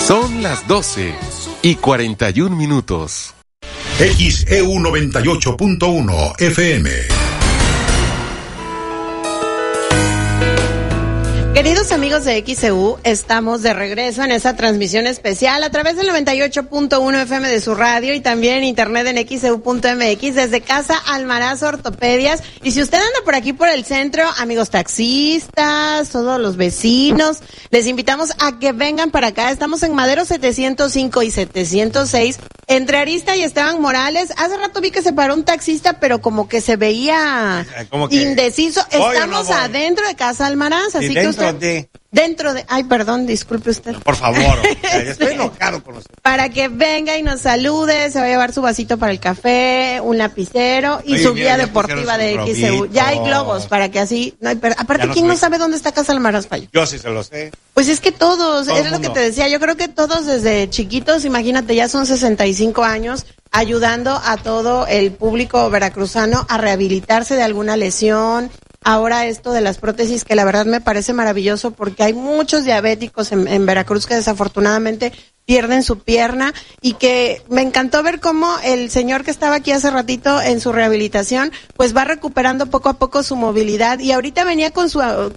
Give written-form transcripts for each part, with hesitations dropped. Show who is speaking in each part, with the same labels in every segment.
Speaker 1: Son las 12:41.
Speaker 2: XEU 98.1 FM.
Speaker 3: Queridos amigos de XEU, estamos de regreso en esa transmisión especial a través del 98.1 FM de su radio y también en internet en XEU.mx desde Casa Almaraz Ortopedias. Y si usted anda por aquí por el centro, amigos taxistas, todos los vecinos, les invitamos a que vengan para acá. Estamos en Madero 705 y 706, entre Arista y Esteban Morales. Hace rato vi que se paró un taxista, pero como que se veía indeciso. Estamos adentro de Casa Almaraz, así que usted... Dentro de... Ay, perdón, disculpe usted.
Speaker 4: Por favor, estoy enojado con usted.
Speaker 3: Para que venga y nos salude, se va a llevar su vasito para el café, un lapicero y su guía deportiva de XEU. Ya hay globos para que así... No hay aparte, ¿quién no sabe dónde está Casa Almaraz, Payo?
Speaker 4: Yo sí se lo sé.
Speaker 3: Pues es que todos, es lo que te decía, yo creo que todos desde chiquitos, imagínate, ya son 65 años, ayudando a todo el público veracruzano a rehabilitarse de alguna lesión. Ahora esto de las prótesis, que la verdad me parece maravilloso porque hay muchos diabéticos en Veracruz que desafortunadamente pierden su pierna, y que me encantó ver cómo el señor que estaba aquí hace ratito en su rehabilitación pues va recuperando poco a poco su movilidad, y ahorita venía con su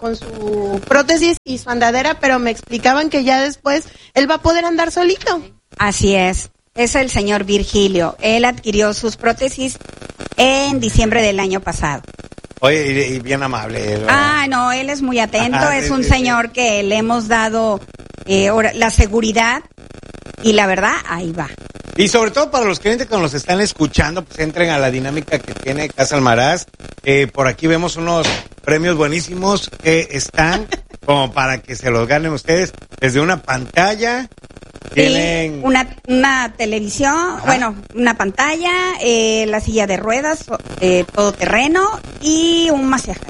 Speaker 3: prótesis y su andadera, pero me explicaban que ya después él va a poder andar solito.
Speaker 5: Así es el señor Virgilio. Él adquirió sus prótesis en diciembre del año pasado.
Speaker 4: Oye, y bien amable.
Speaker 5: No, él es muy atento, es un señor que le hemos dado la seguridad, y la verdad, ahí va.
Speaker 4: Y sobre todo para los clientes que nos están escuchando, pues entren a la dinámica que tiene Casa Almaraz. Por aquí vemos unos premios buenísimos que están como para que se los ganen ustedes desde una pantalla. Tienen
Speaker 5: una televisión, una pantalla, la silla de ruedas, todoterreno y un masaje.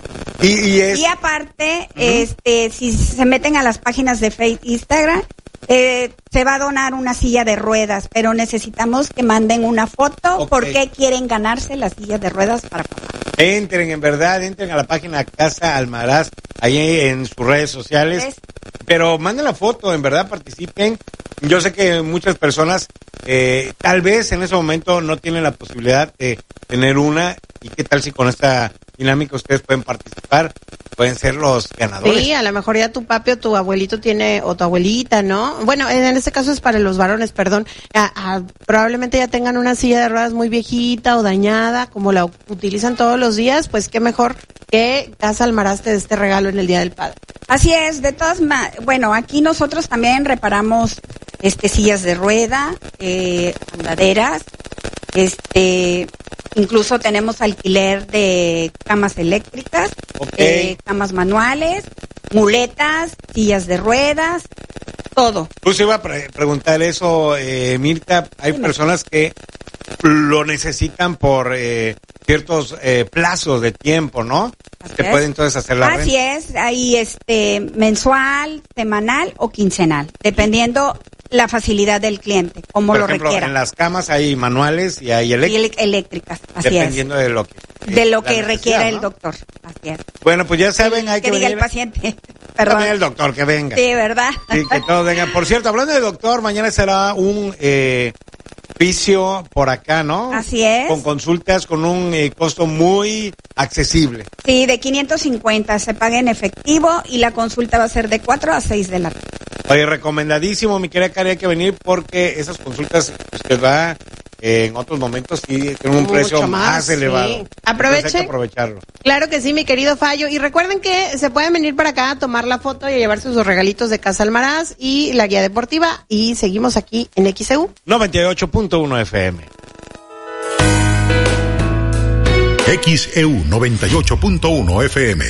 Speaker 5: Y aparte, si se meten a las páginas de Facebook, Instagram, se va a donar una silla de ruedas, pero necesitamos que manden una foto porque quieren ganarse la silla de ruedas para papá.
Speaker 4: Entren a la página Casa Almaraz, ahí en sus redes sociales, pero manden la foto, en verdad participen. Yo sé que muchas personas tal vez en ese momento no tienen la posibilidad de tener una, y qué tal si con esta dinámica ustedes pueden participar, pueden ser los ganadores.
Speaker 3: Sí, a lo mejor ya tu papi o tu abuelito tiene, o tu abuelita, ¿no? Bueno, en este caso es para los varones, perdón. Probablemente ya tengan una silla de ruedas muy viejita o dañada, como la utilizan todos los días, pues qué mejor que Casa Almaraz te dé este regalo en el Día del Padre.
Speaker 5: Así es, de todas maneras, aquí nosotros también reparamos sillas de rueda, andaderas, incluso tenemos alquiler de camas eléctricas, camas manuales, muletas, sillas de ruedas, todo.
Speaker 4: Pues iba a preguntar eso, Mirta. Hay personas que lo necesitan por ciertos plazos de tiempo, ¿no? Que pueden entonces hacer la renta.
Speaker 5: Así es, ahí mensual, semanal o quincenal, dependiendo la facilidad del cliente, como
Speaker 4: por
Speaker 5: lo
Speaker 4: ejemplo,
Speaker 5: requiera.
Speaker 4: En las camas hay manuales y hay
Speaker 5: eléctricas, así
Speaker 4: dependiendo
Speaker 5: es.
Speaker 4: de lo que
Speaker 5: requiera, ¿no?,
Speaker 4: el
Speaker 5: doctor, así es.
Speaker 4: Bueno, pues ya saben, hay que
Speaker 5: diga
Speaker 4: venir.
Speaker 5: El paciente, perdón.
Speaker 4: También el doctor, que venga.
Speaker 5: Sí, ¿verdad?
Speaker 4: Sí, que todos vengan. Por cierto, hablando de doctor, mañana será un fisio por acá, ¿no?
Speaker 5: Así es.
Speaker 4: Con consultas con un costo muy accesible.
Speaker 5: Sí, de 550 se paga en efectivo, y la consulta va a ser de 4 a 6 de la tarde.
Speaker 4: Oye, recomendadísimo, mi querida Cari, hay que venir porque esas consultas usted va en otros momentos y tienen un precio más elevado.
Speaker 3: Sí. Aproveche.
Speaker 4: Hay que aprovecharlo.
Speaker 3: Claro que sí, mi querido Fallo. Y recuerden que se pueden venir para acá a tomar la foto y a llevarse sus regalitos de Casa Almaraz y la guía deportiva. Y seguimos aquí en XEU
Speaker 4: 98.1 FM.
Speaker 2: XEU 98.1 FM.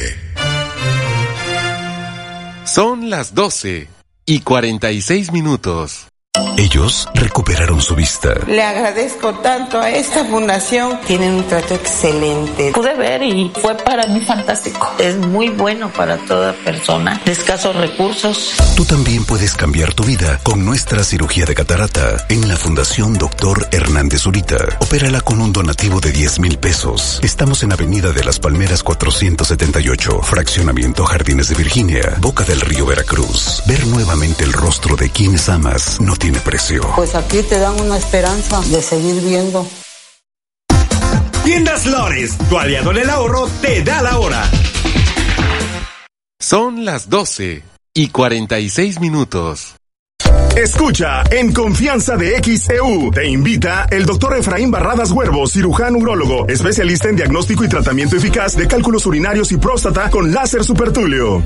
Speaker 1: Son las 12:46. Ellos recuperaron su vista.
Speaker 6: Le agradezco tanto a esta fundación. Tienen un trato excelente.
Speaker 7: Pude ver y fue para mí fantástico. Es muy bueno para toda persona de escasos recursos.
Speaker 1: Tú también puedes cambiar tu vida con nuestra cirugía de catarata en la Fundación Dr. Hernández Zurita. Opérala con un donativo de 10,000 pesos. Estamos en Avenida de las Palmeras 478, Fraccionamiento Jardines de Virginia, Boca del Río, Veracruz. Ver nuevamente el rostro de quienes amas no tiene precio.
Speaker 6: Pues aquí te dan una esperanza de seguir viendo.
Speaker 8: Tiendas Lores, tu aliado en el ahorro, te da la hora.
Speaker 9: Son las 12:46.
Speaker 8: Escucha, en confianza de XEU, te invita el doctor Efraín Barradas Huervo, cirujano urólogo, especialista en diagnóstico y tratamiento eficaz de cálculos urinarios y próstata con láser supertulio.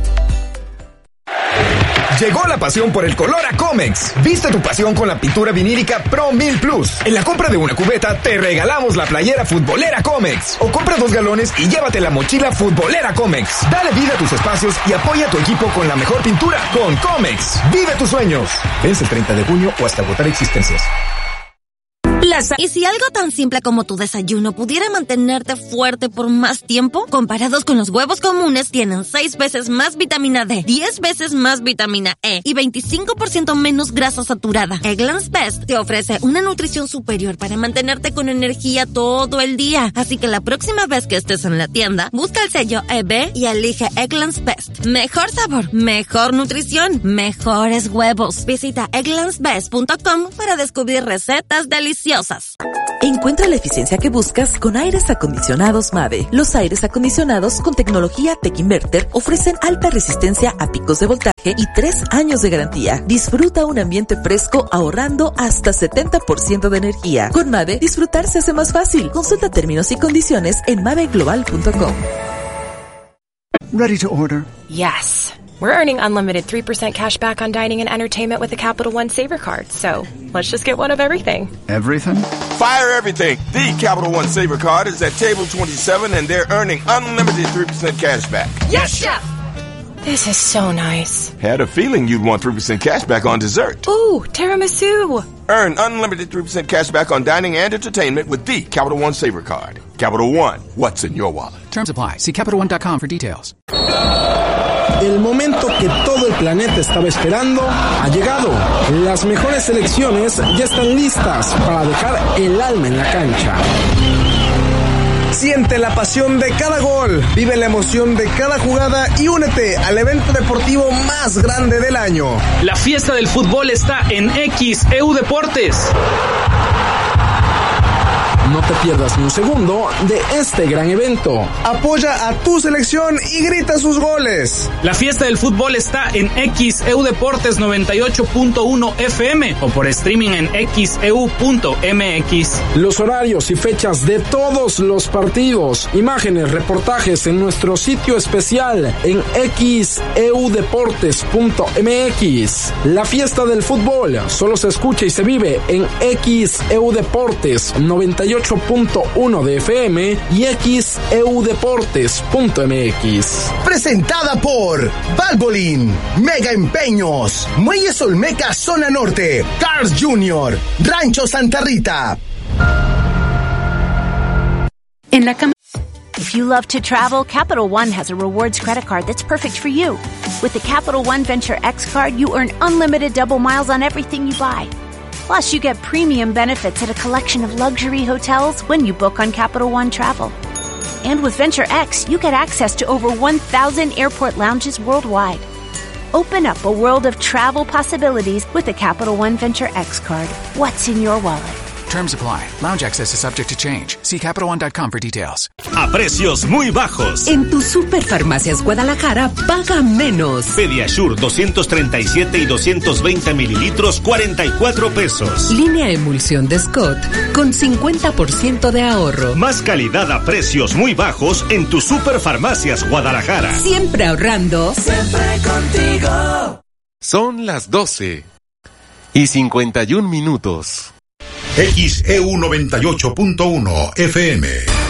Speaker 10: Llegó la pasión por el color a Comex. Viste tu pasión con la pintura vinílica Pro 1000 Plus. En la compra de una cubeta te regalamos la playera futbolera Comex. O compra 2 galones y llévate la mochila futbolera Comex. Dale vida a tus espacios y apoya a tu equipo con la mejor pintura con Comex. Vive tus sueños. Vence el 30 de junio o hasta agotar existencias.
Speaker 11: ¿Y si algo tan simple como tu desayuno pudiera mantenerte fuerte por más tiempo? Comparados con los huevos comunes, tienen 6 veces más vitamina D, 10 veces más vitamina E y 25% menos grasa saturada. Eggland's Best te ofrece una nutrición superior para mantenerte con energía todo el día. Así que la próxima vez que estés en la tienda, busca el sello EB y elige Eggland's Best. Mejor sabor, mejor nutrición, mejores huevos. Visita egglandsbest.com para descubrir recetas deliciosas.
Speaker 12: Encuentra la eficiencia que buscas con aires acondicionados Mave. Los aires acondicionados con tecnología Tech Inverter ofrecen alta resistencia a picos de voltaje y 3 años de garantía. Disfruta un ambiente fresco ahorrando hasta 70% de energía. Con Mave, disfrutar se hace más fácil. Consulta términos y condiciones en maveglobal.com.
Speaker 13: Ready to order?
Speaker 14: Yes. We're earning unlimited 3% cash back on dining and entertainment with the Capital One Saver Card. So, let's just get one of everything.
Speaker 13: Everything?
Speaker 15: Fire everything. The Capital One Saver Card is at table 27 and they're earning unlimited 3% cash back.
Speaker 14: Yes, Chef! This is so nice.
Speaker 15: Had a feeling you'd want 3% cash back on dessert.
Speaker 14: Ooh, tiramisu!
Speaker 15: Earn unlimited 3% cash back on dining and entertainment with the Capital One Saver Card. Capital One, what's in your wallet?
Speaker 16: Terms apply. See CapitalOne.com for details.
Speaker 17: El momento que todo el planeta estaba esperando ha llegado. Las mejores selecciones ya están listas para dejar el alma en la cancha. Siente la pasión de cada gol, vive la emoción de cada jugada y únete al evento deportivo más grande del año.
Speaker 18: La fiesta del fútbol está en XEU Deportes.
Speaker 17: No te pierdas ni un segundo de este gran evento. Apoya a tu selección y grita sus goles.
Speaker 18: La fiesta del fútbol está en XEU Deportes 98.1 FM o por streaming en xeu.mx.
Speaker 17: Los horarios y fechas de todos los partidos, imágenes, reportajes en nuestro sitio especial en xeudeportes.mx. La fiesta del fútbol solo se escucha y se vive en XEU Deportes 98.1 de FM y xeudeportes.mx.
Speaker 19: Presentada por Valvoline, Mega Empeños, Muelles Olmeca Zona Norte, Cars Jr., Rancho Santa Rita.
Speaker 20: En la cama. If you love to travel, Capital One has a rewards credit card that's perfect for you. With the Capital One Venture X card, you earn unlimited double miles on everything you buy. Plus, you get premium benefits at a collection of luxury hotels when you book on Capital One Travel. And with Venture X, you get access to over 1,000 airport lounges worldwide. Open up a world of travel possibilities with the Capital One Venture X card. What's in your wallet?
Speaker 16: Terms apply. Lounge access is subject to change. See CapitalOne.com for details.
Speaker 8: A precios muy bajos.
Speaker 21: En tu Superfarmacias Guadalajara, paga menos.
Speaker 8: Pediasure 237 y 220 mililitros, 44 pesos.
Speaker 21: Línea emulsión de Scott con 50% de ahorro.
Speaker 8: Más calidad a precios muy bajos en tu Superfarmacias Guadalajara.
Speaker 21: Siempre ahorrando.
Speaker 22: Siempre contigo.
Speaker 9: Son las 12:51.
Speaker 2: XEU 98.1 FM.